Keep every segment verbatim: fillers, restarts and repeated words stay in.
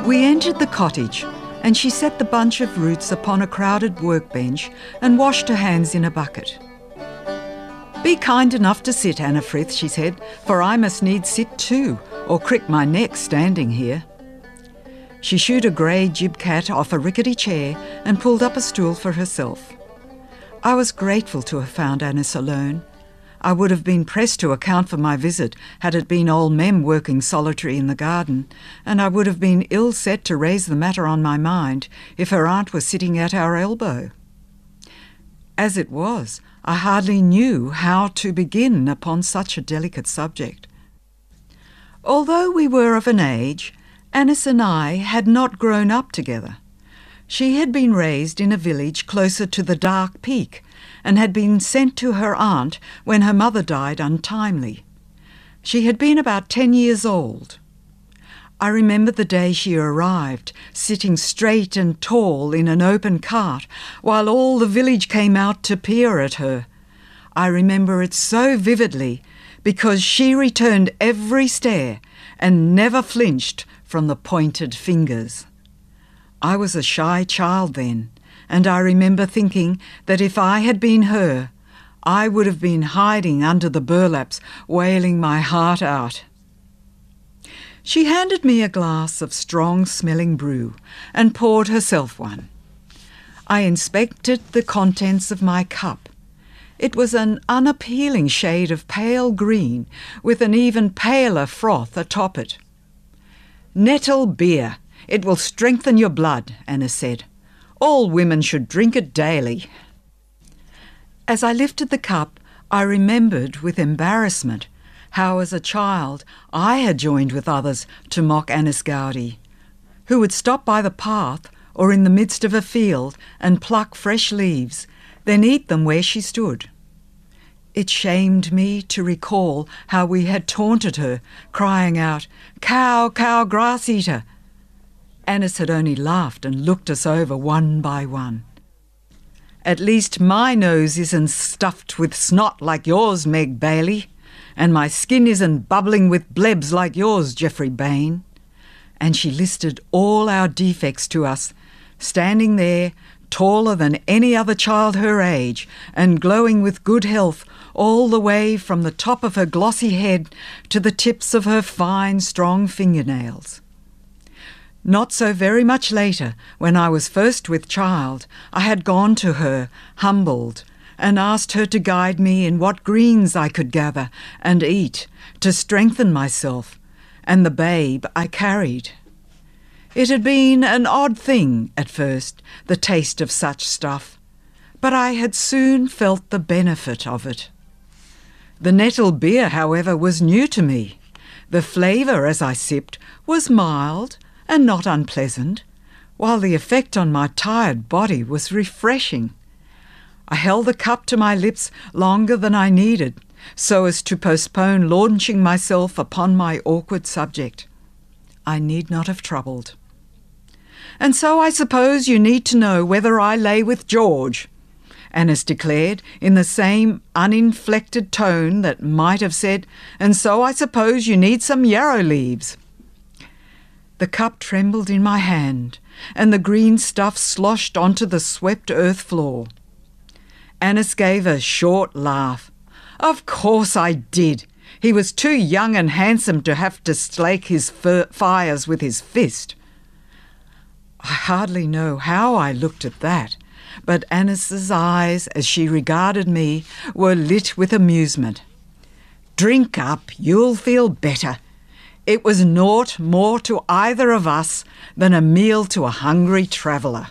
We entered the cottage, and she set the bunch of roots upon a crowded workbench and washed her hands in a bucket. "Be kind enough to sit, Anna Frith," she said, "for I must needs sit too, or crick my neck standing here." She shooed a grey gib cat off a rickety chair and pulled up a stool for herself. I was grateful to have found Annis alone. I would have been pressed to account for my visit had it been old Mem working solitary in the garden, and I would have been ill set to raise the matter on my mind if her aunt was sitting at our elbow. As it was, I hardly knew how to begin upon such a delicate subject. Although we were of an age, Annis and I had not grown up together. She had been raised in a village closer to the Dark Peak and had been sent to her aunt when her mother died untimely. She had been about ten years old. I remember the day she arrived, sitting straight and tall in an open cart, while all the village came out to peer at her. I remember it so vividly because she returned every stare and never flinched from the pointed fingers. I was a shy child then, and I remember thinking that if I had been her, I would have been hiding under the burlaps, wailing my heart out. She handed me a glass of strong-smelling brew and poured herself one. I inspected the contents of my cup. It was an unappealing shade of pale green with an even paler froth atop it. "Nettle beer. It will strengthen your blood," Anna said. "All women should drink it daily." As I lifted the cup, I remembered with embarrassment how as a child I had joined with others to mock Annis Gowdy, who would stop by the path or in the midst of a field and pluck fresh leaves, then eat them where she stood. It shamed me to recall how we had taunted her, crying out, "Cow, cow, grass-eater!" Annis had only laughed and looked us over one by one. "At least my nose isn't stuffed with snot like yours, Meg Bailey, and my skin isn't bubbling with blebs like yours, Geoffrey Bain." And she listed all our defects to us, standing there, taller than any other child her age, and glowing with good health all the way from the top of her glossy head to the tips of her fine, strong fingernails. Not so very much later, when I was first with child, I had gone to her, humbled, and asked her to guide me in what greens I could gather and eat to strengthen myself and the babe I carried. It had been an odd thing at first, the taste of such stuff, but I had soon felt the benefit of it. The nettle beer, however, was new to me. The flavour, as I sipped, was mild and not unpleasant, while the effect on my tired body was refreshing. I held the cup to my lips longer than I needed, so as to postpone launching myself upon my awkward subject. I need not have troubled. "And so I suppose you need to know whether I lay with George," Annis declared in the same uninflected tone that might have said, "And so I suppose you need some yarrow leaves." The cup trembled in my hand, and the green stuff sloshed onto the swept earth floor. Annis gave a short laugh. "Of course I did. He was too young and handsome to have to slake his fires with his fist." I hardly know how I looked at that, but Annis's eyes, as she regarded me, were lit with amusement. "Drink up, you'll feel better. It was naught more to either of us than a meal to a hungry traveller."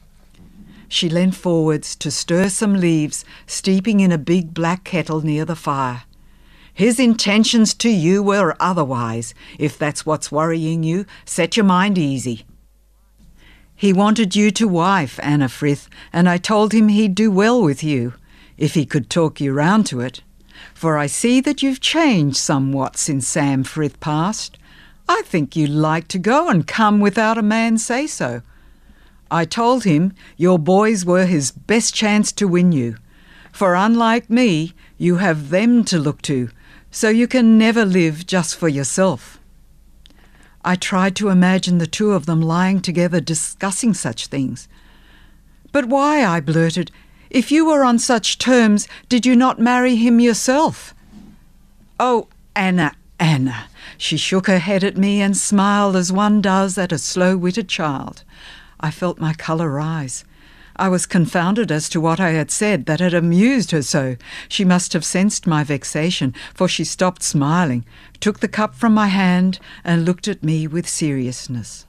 She leant forwards to stir some leaves steeping in a big black kettle near the fire. "His intentions to you were otherwise. If that's what's worrying you, set your mind easy. He wanted you to wife, Anna Frith, and I told him he'd do well with you, if he could talk you round to it. For I see that you've changed somewhat since Sam Frith passed. I think you'd like to go and come without a man say so. I told him your boys were his best chance to win you, for unlike me, you have them to look to, so you can never live just for yourself." I tried to imagine the two of them lying together discussing such things. "But why?" I blurted. "If you were on such terms, did you not marry him yourself?" "Oh, Anna, Anna." She shook her head at me and smiled as one does at a slow-witted child. I felt my colour rise. I was confounded as to what I had said that had amused her so. She must have sensed my vexation, for she stopped smiling, took the cup from my hand, and looked at me with seriousness.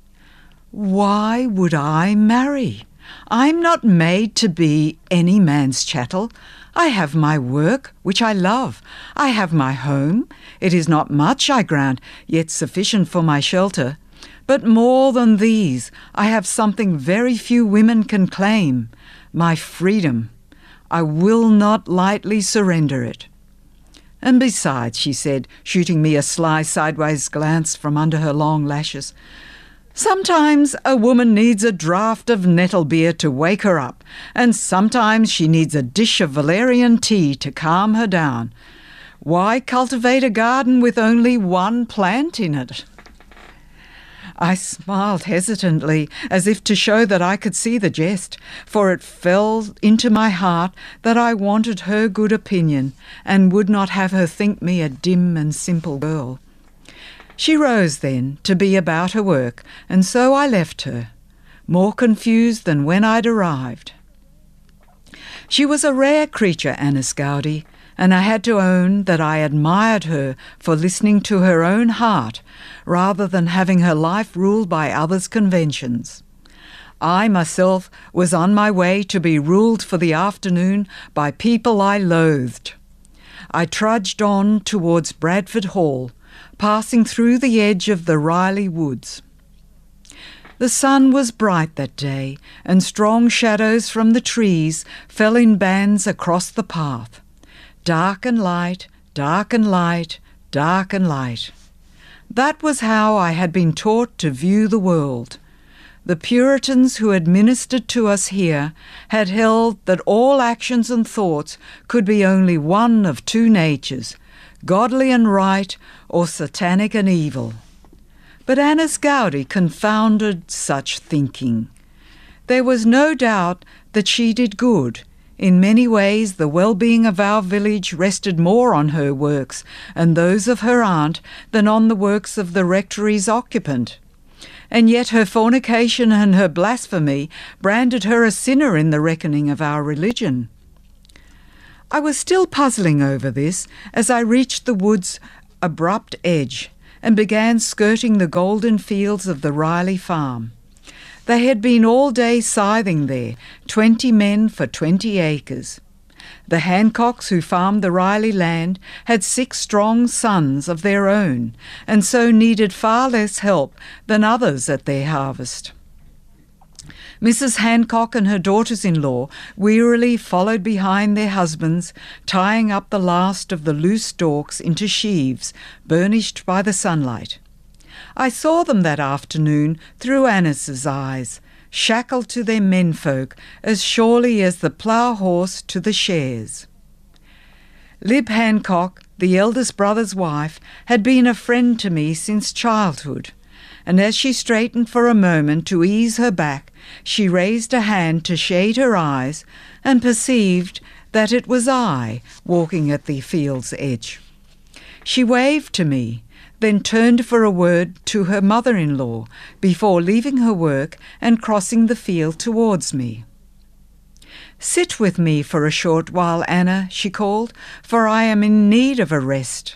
"Why would I marry? I'm not made to be any man's chattel. I have my work, which I love. I have my home. It is not much, I grant, yet sufficient for my shelter. But more than these, I have something very few women can claim, my freedom. I will not lightly surrender it. And besides," she said, shooting me a sly sideways glance from under her long lashes, "sometimes a woman needs a draught of nettle beer to wake her up, and sometimes she needs a dish of valerian tea to calm her down. Why cultivate a garden with only one plant in it?" I smiled hesitantly, as if to show that I could see the jest, for it fell into my heart that I wanted her good opinion, and would not have her think me a dim and simple girl. She rose then to be about her work, and so I left her, more confused than when I'd arrived. She was a rare creature, Anna Scoudi, and I had to own that I admired her for listening to her own heart rather than having her life ruled by others' conventions. I myself was on my way to be ruled for the afternoon by people I loathed. I trudged on towards Bradford Hall, passing through the edge of the Riley Woods. The sun was bright that day, and strong shadows from the trees fell in bands across the path. Dark and light, dark and light, dark and light. That was how I had been taught to view the world. The Puritans who administered to us here had held that all actions and thoughts could be only one of two natures, godly and right, or satanic and evil. But Anna Scoudi confounded such thinking. There was no doubt that she did good. In many ways, the well-being of our village rested more on her works and those of her aunt than on the works of the rectory's occupant. And yet her fornication and her blasphemy branded her a sinner in the reckoning of our religion. I was still puzzling over this as I reached the wood's abrupt edge and began skirting the golden fields of the Riley farm. They had been all day scything there, twenty men for twenty acres. The Hancocks who farmed the Riley land had six strong sons of their own, and so needed far less help than others at their harvest. Missus Hancock and her daughters-in-law wearily followed behind their husbands, tying up the last of the loose stalks into sheaves, burnished by the sunlight. I saw them that afternoon through Annis's eyes, shackled to their menfolk as surely as the plough horse to the shares. Lib Hancock, the eldest brother's wife, had been a friend to me since childhood, and as she straightened for a moment to ease her back, she raised a hand to shade her eyes and perceived that it was I walking at the field's edge. She waved to me, then turned for a word to her mother-in-law before leaving her work and crossing the field towards me. "Sit with me for a short while, Anna," she called, "for I am in need of a rest."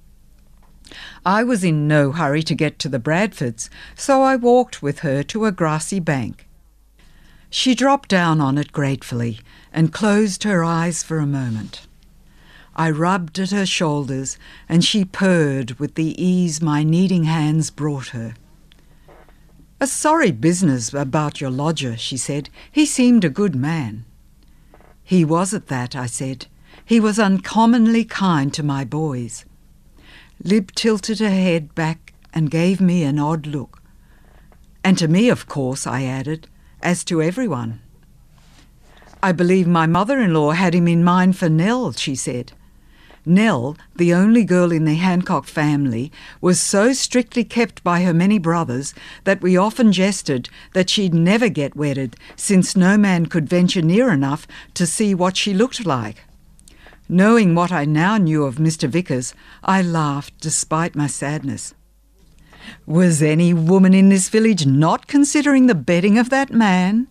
I was in no hurry to get to the Bradfords, so I walked with her to a grassy bank. She dropped down on it gratefully and closed her eyes for a moment. I rubbed at her shoulders, and she purred with the ease my kneading hands brought her. "A sorry business about your lodger," she said. "He seemed a good man." "He was at that," I said. "He was uncommonly kind to my boys." Lib tilted her head back and gave me an odd look. "And to me, of course," I added, "as to everyone." "I believe my mother-in-law had him in mind for Nell," she said. Nell, the only girl in the Hancock family, was so strictly kept by her many brothers that we often jested that she'd never get wedded, since no man could venture near enough to see what she looked like. Knowing what I now knew of Mister Vickers, I laughed despite my sadness. Was any woman in this village not considering the bedding of that man?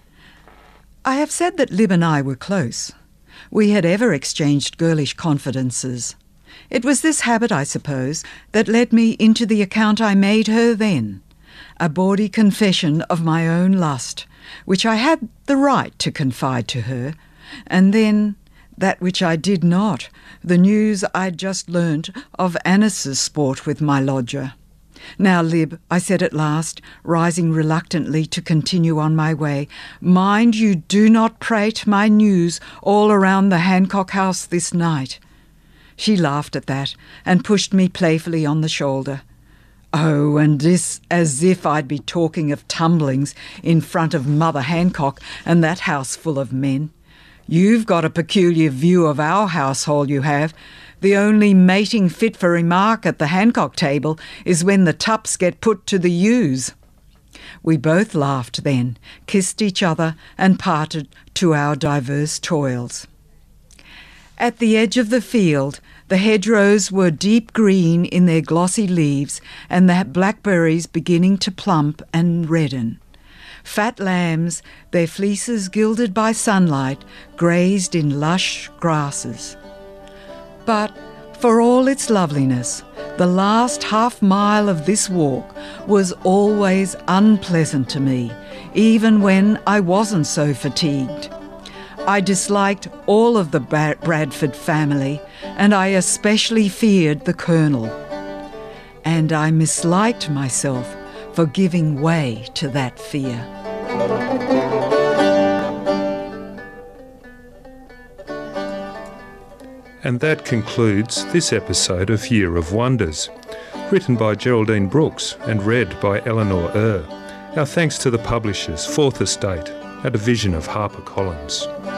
I have said that Lib and I were close. We had ever exchanged girlish confidences. It was this habit, I suppose, that led me into the account I made her then, a bawdy confession of my own lust, which I had the right to confide to her, and then that which I did not, the news I'd just learnt of Annis's sport with my lodger. Now, Lib, I said at last, rising reluctantly to continue on my way, mind you do not prate my news all around the Hancock house this night. She laughed at that and pushed me playfully on the shoulder. Oh, and this as if I'd be talking of tumblings in front of Mother Hancock and that house full of men. You've got a peculiar view of our household, you have. The only mating fit for remark at the Hancock table is when the tups get put to the ewes. We both laughed then, kissed each other, and parted to our diverse toils. At the edge of the field, the hedgerows were deep green in their glossy leaves, and the blackberries beginning to plump and redden. Fat lambs, their fleeces gilded by sunlight, grazed in lush grasses. But for all its loveliness, the last half mile of this walk was always unpleasant to me, even when I wasn't so fatigued. I disliked all of the Bradford family, and I especially feared the Colonel. And I misliked myself for giving way to that fear. And that concludes this episode of Year of Wonders, written by Geraldine Brooks and read by Eleanor Err. Our thanks to the publishers, Fourth Estate, a division of HarperCollins.